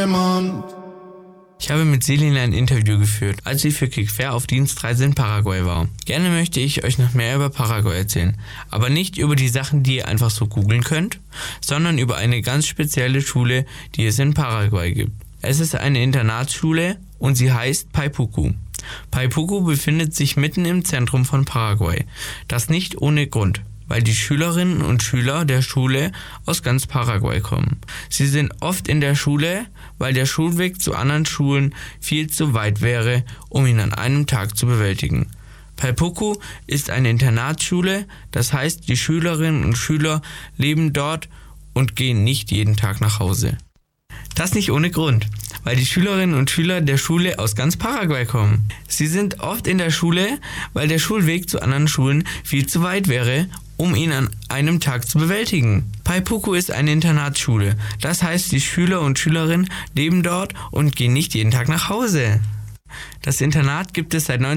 Heimat. Ich habe mit Selina ein Interview geführt, als sie für Kickfair auf Dienstreise in Paraguay war. Gerne möchte ich euch noch mehr über Paraguay erzählen, aber nicht über die Sachen, die ihr einfach so googeln könnt, sondern über eine ganz spezielle Schule, die es in Paraguay gibt. Es ist eine Internatsschule und sie heißt Paipuku. Paipuku befindet sich mitten im Zentrum von Paraguay. Das nicht ohne Grund, weil die Schülerinnen und Schüler der Schule aus ganz Paraguay kommen. Sie sind oft in der Schule, weil der Schulweg zu anderen Schulen viel zu weit wäre, um ihn an einem Tag zu bewältigen. Paipuku ist eine Internatsschule, das heißt, die Schülerinnen und Schüler leben dort und gehen nicht jeden Tag nach Hause. Das nicht ohne Grund, weil die Schülerinnen und Schüler der Schule aus ganz Paraguay kommen. Sie sind oft in der Schule, weil der Schulweg zu anderen Schulen viel zu weit wäre, um ihn an einem Tag zu bewältigen. Paipuku ist eine Internatsschule, das heißt, die Schüler und Schülerinnen leben dort und gehen nicht jeden Tag nach Hause. Das Internat gibt es seit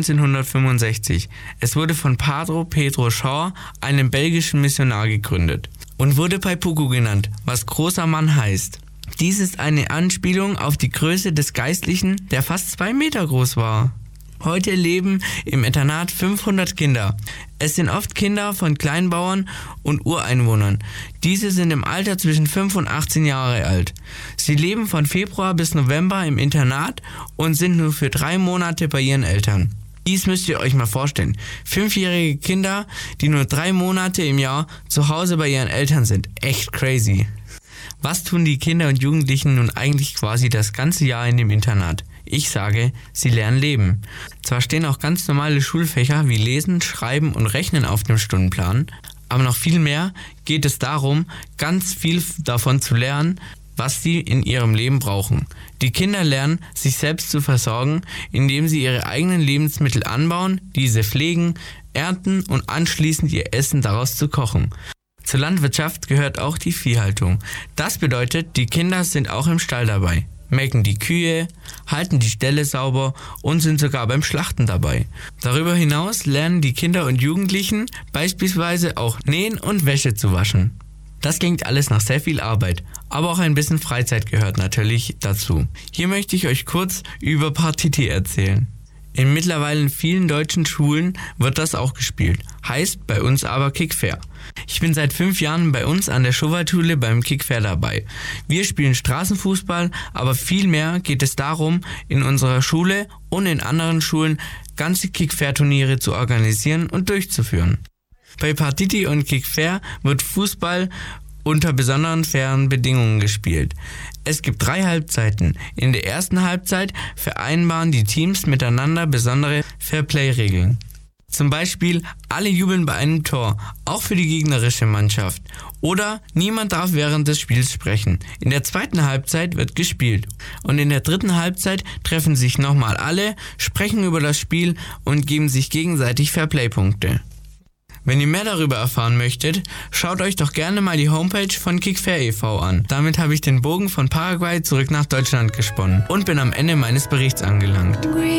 1965. Es wurde von Padre Pedro Shaw, einem belgischen Missionar, gegründet und wurde Paipuku genannt, was großer Mann heißt. Dies ist eine Anspielung auf die Größe des Geistlichen, der fast 2 Meter groß war. Heute leben im Internat 500 Kinder. Es sind oft Kinder von Kleinbauern und Ureinwohnern. Diese sind im Alter zwischen 5 und 18 Jahre alt. Sie leben von Februar bis November im Internat und sind nur für 3 Monate bei ihren Eltern. Dies müsst ihr euch mal vorstellen. 5-jährige Kinder, die nur 3 Monate im Jahr zu Hause bei ihren Eltern sind. Echt crazy. Was tun die Kinder und Jugendlichen nun eigentlich quasi das ganze Jahr in dem Internat? Ich sage, sie lernen leben. Zwar stehen auch ganz normale Schulfächer wie Lesen, Schreiben und Rechnen auf dem Stundenplan, aber noch viel mehr geht es darum, ganz viel davon zu lernen, was sie in ihrem Leben brauchen. Die Kinder lernen, sich selbst zu versorgen, indem sie ihre eigenen Lebensmittel anbauen, diese pflegen, ernten und anschließend ihr Essen daraus zu kochen. Zur Landwirtschaft gehört auch die Viehhaltung. Das bedeutet, die Kinder sind auch im Stall dabei, melken die Kühe, halten die Ställe sauber und sind sogar beim Schlachten dabei. Darüber hinaus lernen die Kinder und Jugendlichen beispielsweise auch nähen und Wäsche zu waschen. Das klingt alles nach sehr viel Arbeit, aber auch ein bisschen Freizeit gehört natürlich dazu. Hier möchte ich euch kurz über Partiti erzählen. In mittlerweile vielen deutschen Schulen wird das auch gespielt, heißt bei uns aber Kickfair. Ich bin seit 5 Jahren bei uns an der Schowatschule beim Kickfair dabei. Wir spielen Straßenfußball, aber vielmehr geht es darum, in unserer Schule und in anderen Schulen ganze Kickfair-Turniere zu organisieren und durchzuführen. Bei Partiti und Kickfair wird Fußball unter besonderen fairen Bedingungen gespielt. Es gibt 3 Halbzeiten. In der ersten Halbzeit vereinbaren die Teams miteinander besondere Fairplay-Regeln. Zum Beispiel, alle jubeln bei einem Tor, auch für die gegnerische Mannschaft. Oder niemand darf während des Spiels sprechen. In der zweiten Halbzeit wird gespielt. Und in der dritten Halbzeit treffen sich nochmal alle, sprechen über das Spiel und geben sich gegenseitig Fairplay-Punkte. Wenn ihr mehr darüber erfahren möchtet, schaut euch doch gerne mal die Homepage von Kickfair e.V. an. Damit habe ich den Bogen von Paraguay zurück nach Deutschland gesponnen und bin am Ende meines Berichts angelangt.